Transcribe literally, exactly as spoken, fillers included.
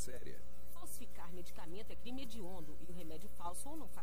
séria. Falsificar medicamento é crime hediondo e o remédio falso ou não faz